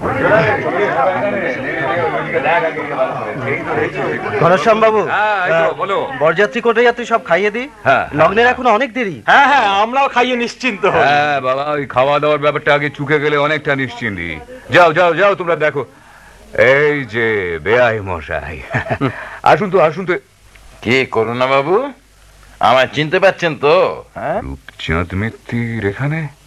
ঘনশ্যাম বাবু, বলো। বরযাত্রী কোটে যাত্রী সব খাইয়ে দিই। লগ্নের এখনো অনেক দেরি। হ্যাঁ হ্যাঁ, আমরাও খাইয়ে নিশ্চিন্ত হই। হ্যাঁ বাবা, ওই খাওয়া দাওয়ার ব্যাপারটা আগে চুকে গেলে অনেকটা নিশ্চিন্তি। যাও যাও যাও, তোমরা দেখো। এই যে বেআই মশাই, আসুন তো আসুন তো। কে করুণা বাবু, আমায় চিনতে পারছেন তো? রূপচাঁদ মিত্তির এখানে?